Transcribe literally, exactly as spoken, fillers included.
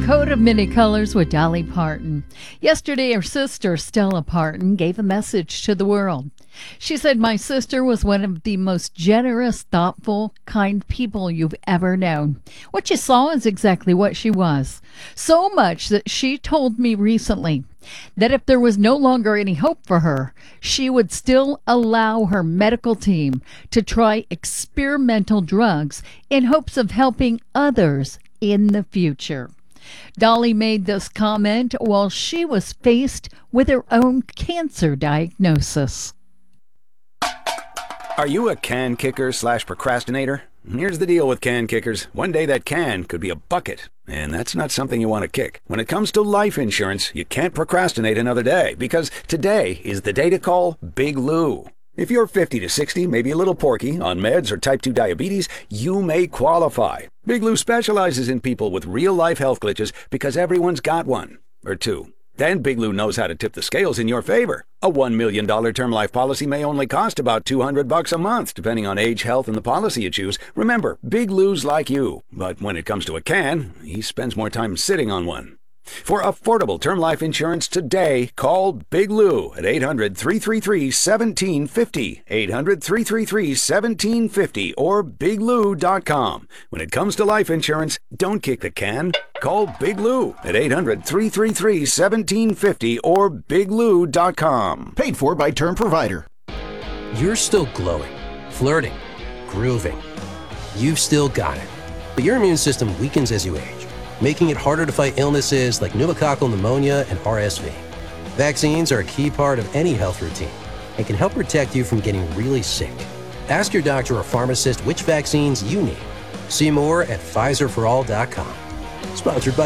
Coat of Many Colors with Dolly Parton. Yesterday, her sister, Stella Parton, gave a message to the world. She said, "My sister was one of the most generous, thoughtful, kind people you've ever known." What you saw is exactly what she was. So much that she told me recently that if there was no longer any hope for her, she would still allow her medical team to try experimental drugs in hopes of helping others in the future. Dolly made this comment while she was faced with her own cancer diagnosis. Are you a can kicker slash procrastinator? Here's the deal with can kickers. One day that can could be a bucket, and that's not something you want to kick. When it comes to life insurance, you can't procrastinate another day, because today is the day to call Big Lou. If you're fifty to sixty, maybe a little porky, on meds or type two diabetes, you may qualify. Big Lou specializes in people with real-life health glitches because everyone's got one, or two. Then Big Lou knows how to tip the scales in your favor. A one million dollars term life policy may only cost about two hundred bucks a month, depending on age, health, and the policy you choose. Remember, Big Lou's like you, but when it comes to a can, he spends more time sitting on one. For affordable term life insurance today, call Big Lou at eight hundred, three three three, one seven five zero, eight hundred, three three three, one seven five zero, or big lou dot com. When it comes to life insurance, don't kick the can. Call Big Lou at eight hundred, three three three, one seven five zero or big lou dot com. Paid for by Term Provider. You're still glowing, flirting, grooving. You've still got it. But your immune system weakens as you age, making it harder to fight illnesses like pneumococcal pneumonia and R S V. Vaccines are a key part of any health routine and can help protect you from getting really sick. Ask your doctor or pharmacist which vaccines you need. See more at Pfizer for all dot com. Sponsored by